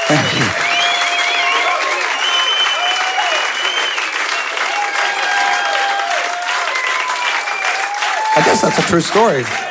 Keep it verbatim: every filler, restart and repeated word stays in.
Thank you. I guess that's a true story.